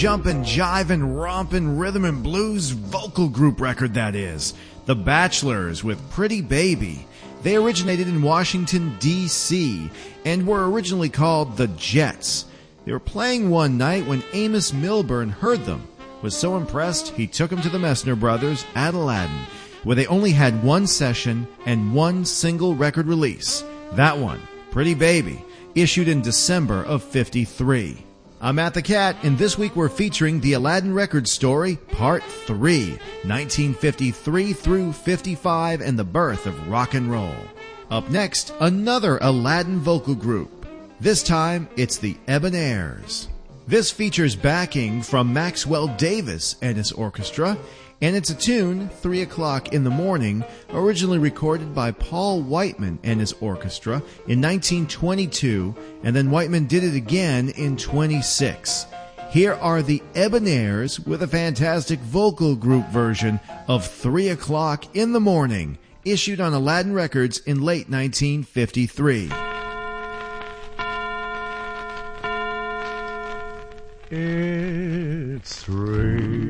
Jumpin', jivin', rompin', rhythm and blues vocal group record that is. The Bachelors with Pretty Baby. They originated in Washington, D.C. and were originally called the Jets. They were playing one night when Amos Milburn heard them. Was so impressed, he took them to the Messner Brothers at Aladdin, where they only had one session and one single record release. That one, Pretty Baby, issued in December of '53. I'm Matt the Cat, and this week we're featuring the Aladdin Record Story, Part 3, 1953 through '55, and the birth of rock and roll. Up next, another Aladdin vocal group. This time, it's the Ebonairs. This features backing from Maxwell Davis and his orchestra, and it's a tune, 3 o'clock in the morning, originally recorded by Paul Whiteman and his orchestra in 1922, and then Whiteman did it again in '26. Here are the Ebonairs with a fantastic vocal group version of 3 o'clock in the morning, issued on Aladdin Records in late 1953. It's 3